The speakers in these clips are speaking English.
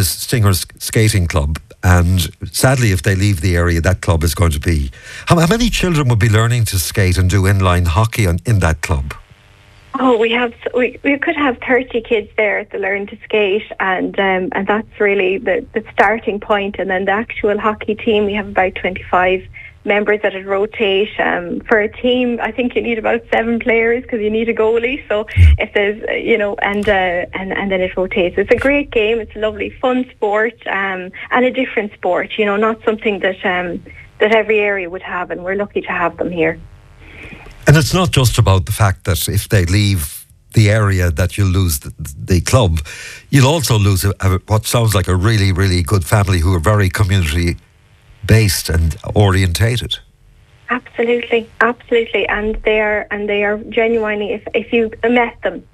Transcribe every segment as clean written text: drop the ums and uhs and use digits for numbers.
this Stingers Skating Club, and sadly, if they leave the area, that club is going to be... How many children would be learning to skate and do inline hockey in that club? Oh, we could have 30 kids there to learn to skate, and that's really the starting point. And then the actual hockey team, we have about 25 members that would rotate. For a team, I think you need about 7 players because you need a goalie. So if there's, and then it rotates. It's a great game. It's a lovely, fun sport, and a different sport. Not something that every area would have, and we're lucky to have them here. And it's not just about the fact that if they leave the area that you'll lose the club, you'll also lose what sounds like a really, really good family who are very community based and orientated. Absolutely, and they are genuinely. If you met them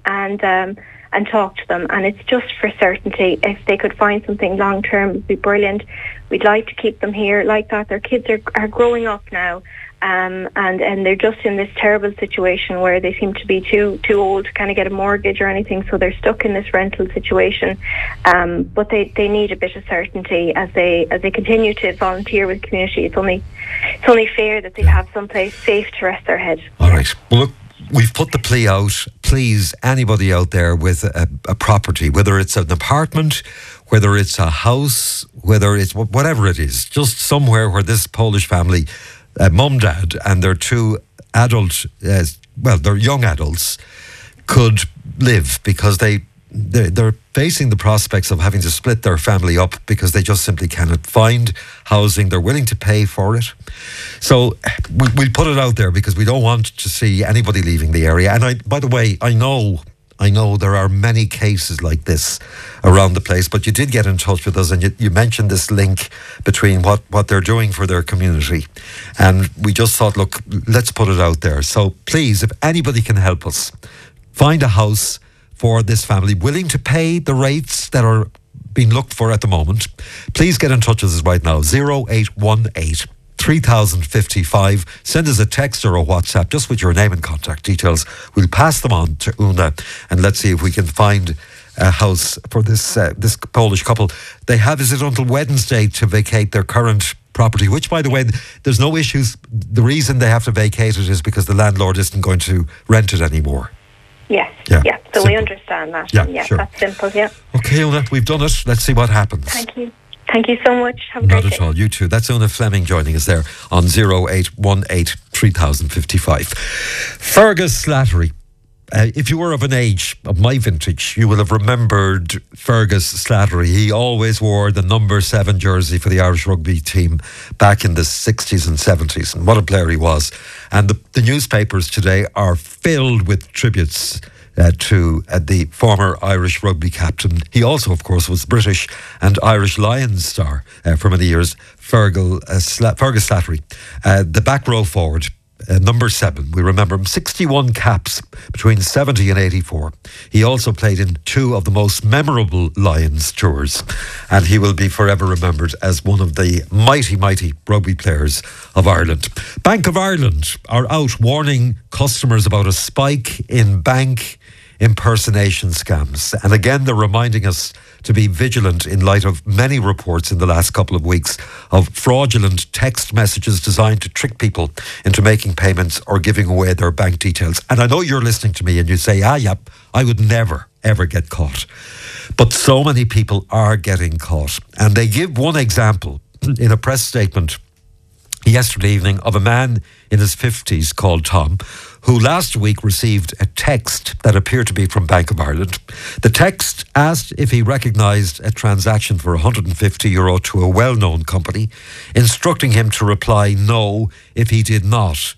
and talked to them, and it's just for certainty. If they could find something long term, it'd be brilliant. We'd like to keep them here like that. Their kids are growing up now. And they're just in this terrible situation where they seem to be too old to kind of get a mortgage or anything, so they're stuck in this rental situation. But they need a bit of certainty as they continue to volunteer with the community. It's only fair that they have someplace safe to rest their head. All right. Well, look, we've put the plea out. Please, anybody out there with a property, whether it's an apartment, whether it's a house, whether it's whatever it is, just somewhere where this Polish family, mum, dad, and their 2 adult, they're young adults, could live, because they're facing the prospects of having to split their family up because they just simply cannot find housing. They're willing to pay for it. So we'll put it out there because we don't want to see anybody leaving the area. And by the way, I know there are many cases like this around the place, but you did get in touch with us, and you mentioned this link between what they're doing for their community. And we just thought, look, let's put it out there. So please, if anybody can help us, find a house for this family willing to pay the rates that are being looked for at the moment. Please get in touch with us right now, 0818 3055. Send us a text or a WhatsApp just with your name and contact details. We'll pass them on to Una, and let's see if we can find a house for this Polish couple. They have, is it until Wednesday to vacate their current property, which, by the way, there's no issues. The reason they have to vacate it is because the landlord isn't going to rent it anymore. Yes, yeah. So simple. We understand that. Yeah, sure. That's simple, yeah. Okay, Una, we've done it. Let's see what happens. Thank you. Thank you so much. Have a great day. Not at all. You too. That's Una Fleming joining us there on 0818 3055. Fergus Slattery. If you were of an age of my vintage, you will have remembered Fergus Slattery. He always wore the number 7 jersey for the Irish rugby team back in the 60s and 70s. And what a player he was. And the newspapers today are filled with tributes to the former Irish rugby captain. He also, of course, was British and Irish Lions star for many years, Fergus Slattery. The back row forward, number 7, we remember him, 61 caps between 70 and 84. He also played in 2 of the most memorable Lions tours, and he will be forever remembered as one of the mighty, mighty rugby players of Ireland. Bank of Ireland are out warning customers about a spike in bank impersonation scams. And again, they're reminding us to be vigilant in light of many reports in the last couple of weeks of fraudulent text messages designed to trick people into making payments or giving away their bank details. And I know you're listening to me and you say, yep, I would never, ever get caught. But so many people are getting caught. And they give one example in a press statement yesterday evening of a man in his 50s called Tom, who last week received a text that appeared to be from Bank of Ireland. The text asked if he recognised a transaction for €150 to a well-known company, instructing him to reply no if he did not.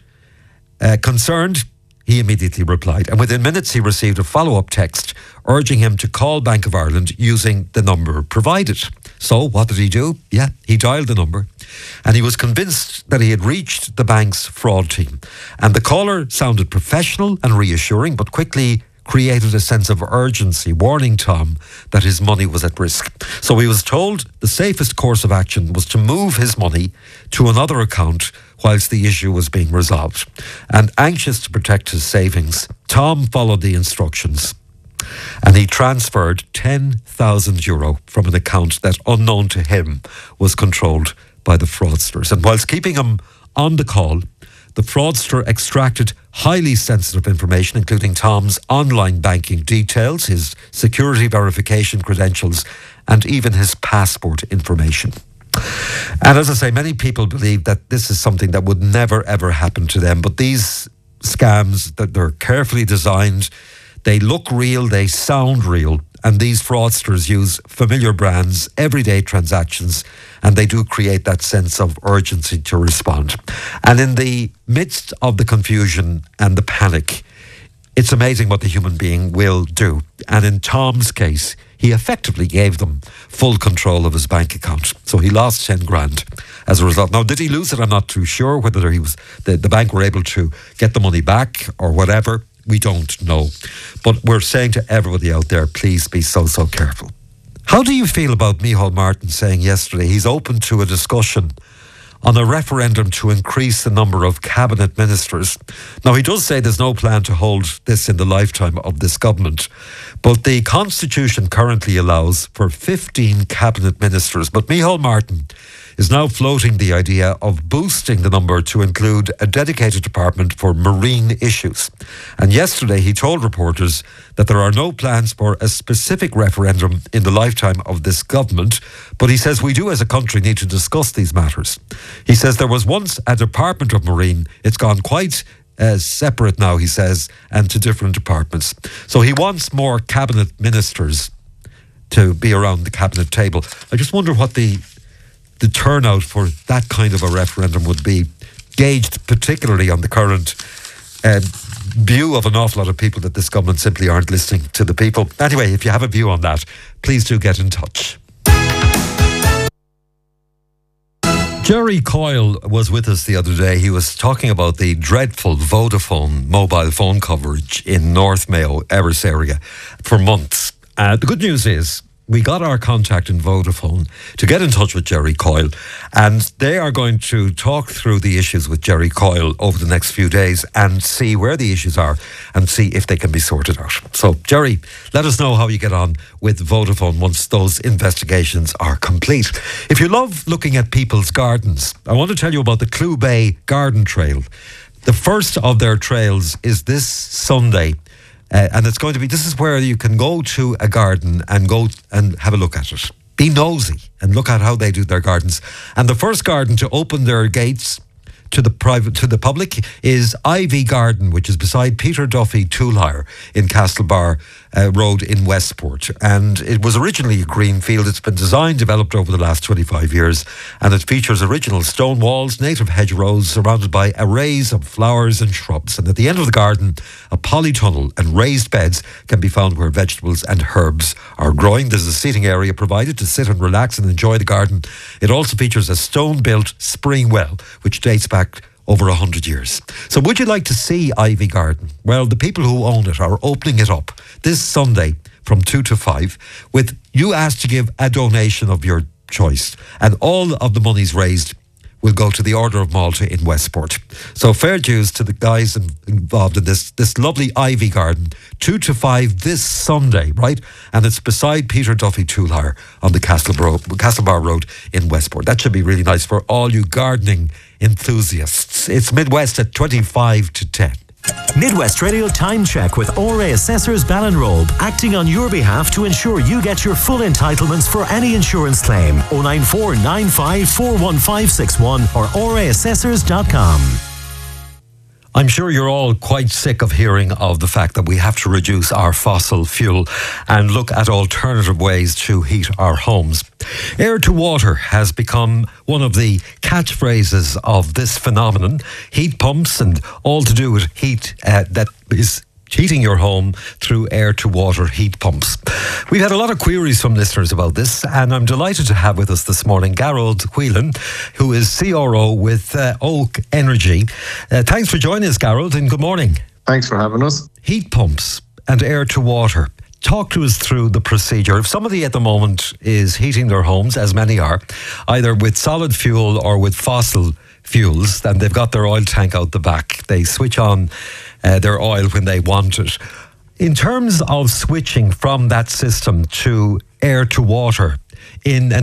Concerned, he immediately replied, and within minutes he received a follow-up text urging him to call Bank of Ireland using the number provided. So what did he do? Yeah, he dialed the number, and he was convinced that he had reached the bank's fraud team. And the caller sounded professional and reassuring, but quickly created a sense of urgency, warning Tom that his money was at risk. So he was told the safest course of action was to move his money to another account whilst the issue was being resolved. And anxious to protect his savings, Tom followed the instructions. and he transferred €10,000 from an account that, unknown to him, was controlled by the fraudsters. And whilst keeping him on the call, the fraudster extracted highly sensitive information, including Tom's online banking details, his security verification credentials, and even his passport information. And as I say, many people believe that this is something that would never ever happen to them. But these scams, that they're carefully designed, they look real, they sound real, and these fraudsters use familiar brands, everyday transactions, and they do create that sense of urgency to respond. And in the midst of the confusion and the panic, it's amazing what the human being will do. And in Tom's case, he effectively gave them full control of his bank account. So he lost 10 grand as a result. Now, did he lose it? I'm not too sure whether the bank were able to get the money back or whatever. We don't know. But we're saying to everybody out there, please be so careful. How do you feel about Micheál Martin saying yesterday he's open to a discussion on a referendum to increase the number of cabinet ministers? Now, he does say there's no plan to hold this in the lifetime of this government, but the Constitution currently allows for 15 cabinet ministers. But Micheál Martin is now floating the idea of boosting the number to include a dedicated department for marine issues. And yesterday he told reporters that there are no plans for a specific referendum in the lifetime of this government, but he says we do as a country need to discuss these matters. He says there was once a Department of Marine. It's gone quite separate now, he says, and to different departments. So he wants more cabinet ministers to be around the cabinet table. I just wonder what the turnout for that kind of a referendum would be, gauged particularly on the current view of an awful lot of people that this government simply aren't listening to the people. Anyway, if you have a view on that, please do get in touch. Jerry Coyle was with us the other day. He was talking about the dreadful Vodafone mobile phone coverage in North Mayo, Erris area for months. The good news is we got our contact in Vodafone to get in touch with Jerry Coyle, and they are going to talk through the issues with Jerry Coyle over the next few days and see where the issues are and see if they can be sorted out. So, Jerry, let us know how you get on with Vodafone once those investigations are complete. If you love looking at people's gardens, I want to tell you about the Clew Bay Garden Trail. The first of their trails is this Sunday. And it's going to be, this is where you can go to a garden and go and have a look at it. Be nosy and look at how they do their gardens. And the first garden to open their gates to the public is Ivy Garden, which is beside Peter Duffy Tool Hire in Castlebar Road in Westport. And it was originally a green field. It's been designed, developed over the last 25 years, and it features original stone walls, native hedgerows surrounded by arrays of flowers and shrubs. And at the end of the garden, a polytunnel and raised beds can be found where vegetables and herbs are growing. There's a seating area provided to sit and relax and enjoy the garden. It also features a stone-built spring well, which dates back over 100 years. So would you like to see Ivy Garden? Well, the people who own it are opening it up this Sunday from 2 to 5 with you asked to give a donation of your choice, and all of the monies raised will go to the Order of Malta in Westport. So fair dues to the guys involved in this lovely Ivy Garden, 2 to 5 this Sunday, right? And it's beside Peter Duffy Tool Hire on the Castlebar Road in Westport. That should be really nice for all you gardening enthusiasts. It's Midwest at 25 to 10. Midwest Radio Time Check with ORA Assessors Ballinrobe, acting on your behalf to ensure you get your full entitlements for any insurance claim. 094 95 41561 or oraassessors.com. I'm sure you're all quite sick of hearing of the fact that we have to reduce our fossil fuel and look at alternative ways to heat our homes. Air to water has become one of the catchphrases of this phenomenon. Heat pumps and all to do with heat that is heating your home through air to water heat pumps. We've had a lot of queries from listeners about this, and I'm delighted to have with us this morning Garrod Whelan, who is CRO with Oak Energy. Thanks for joining us, Garrod, and good morning. Thanks for having us. Heat pumps and air to water. Talk to us through the procedure. If somebody at the moment is heating their homes, as many are, either with solid fuel or with fossil fuels, and they've got their oil tank out the back, they switch on their oil when they want it. In terms of switching from that system to air to water, in